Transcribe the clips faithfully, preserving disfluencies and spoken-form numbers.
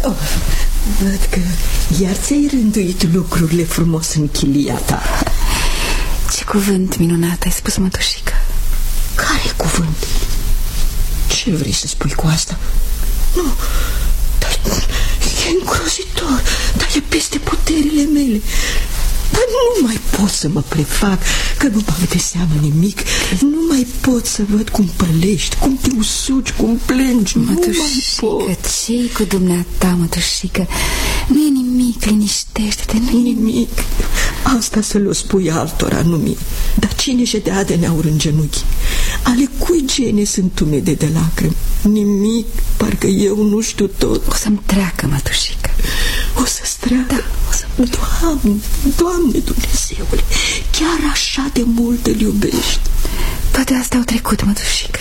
Oh, văd că iar ți-ai rânduit lucrurile frumos în chilia ta. Ce cuvânt minunat ai spus, mătușică. Care cuvânt? Ce vrei să spui cu asta? Nu, dar e îngrozitor, dar e peste puterile mele. Dar nu mai pot să mă prefac că nu bag de seamă nimic. Nu mai pot să văd cum pălești, cum te usuci, cum plângi. Mătușică, ce-i cu dumneata, mătușică? Nu e nimic, liniștește-te, nu e nimic. Asta să le spui altora, nu mie. Dar cine ședea de ne-aur în genunchi? Ale cui gene sunt umede de lacrimi? Nimic, parcă eu nu știu tot. O să-mi treacă, mătușică. O să-ți treacă? Da, o să... Doamne, Doamne Dumnezeule, chiar așa de mult îl iubești? Toate astea au trecut, mătușică.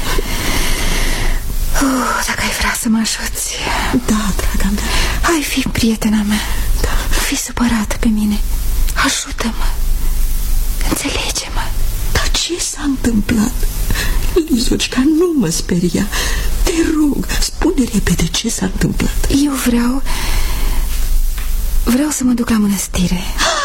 uh, Dacă ai vrea să mă ajuți. Da, draga mea. Hai fi prietena mea, da. Nu fi supărată pe mine. Ajută-mă, înțelege-mă. Dar ce s-a întâmplat? Lizocica, nu mă speria. Te rog, spune repede ce s-a întâmplat. Eu vreau Vreau să mă duc la mănăstire.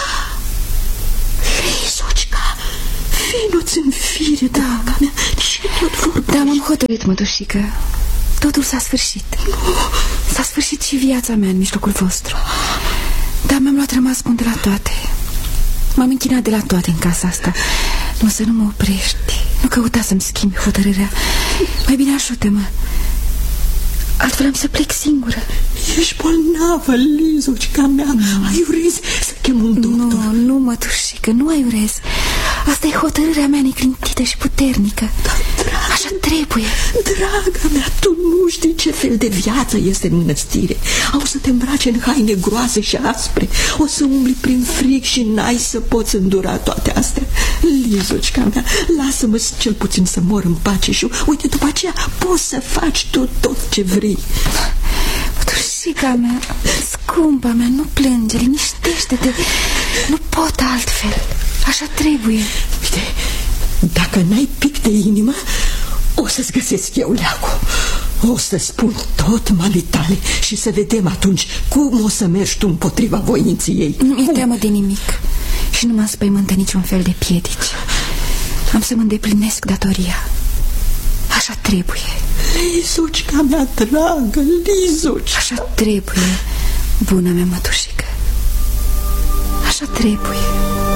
Lizocica, vino-ți în fire, draga mea. Ce tot vorbești? Da, m-am hotărât, mătușică. Totul s-a sfârșit. S-a sfârșit și viața mea în mijlocul vostru. Dar mi-am luat rămas bun de la toate. M-am închinat de la toate în casa asta. Nu, să nu mă oprești. Nu căuta să-mi schimbi hotărârea. Mai bine ajută-mă. Altfel am să plec singură. Ești bolnavă, Lizocica mea. Nu. Ai urez să chem un doctor? Nu, nu, mătușică, nu ai urez. Asta e hotărârea mea neclintită și puternică. Dar, draga, așa trebuie. Draga mea, tu nu știi ce fel de viață este în mănăstire. Au să te îmbrace în haine groase și aspre. O să umbli prin frig și n-ai să poți îndura toate astea. Lizocica mea, lasă-mă cel puțin să mor în pace și uite, după aceea poți să faci tu tot ce vrei. Mătușica mea, scumpa mea, nu plânge, liniștește-te. Nu pot altfel. Așa trebuie. Uite, dacă n-ai pic de inimă, o să-ți găsesc eu leacul. O să spun tot mamei tale și să vedem atunci cum o să mergi tu împotriva voinții ei. Nu mi-e teamă de nimic și nu mă înspăimântă niciun fel de piedici. Am să mă îndeplinesc datoria. Așa trebuie. Lizocica mea dragă, Lizoci. Așa trebuie, bună mea mătușică. Așa trebuie.